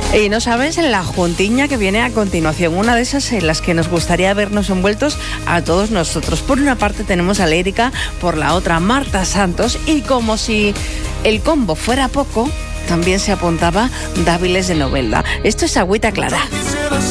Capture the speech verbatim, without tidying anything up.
Y no sabes la juntiña que viene a continuación, una de esas en las que nos gustaría vernos envueltos a todos nosotros. Por una parte tenemos a Lérica, por la otra Marta Santos, y como si el combo fuera poco, también se apuntaba Dáviles de Novelda. Esto es Agüita Clara.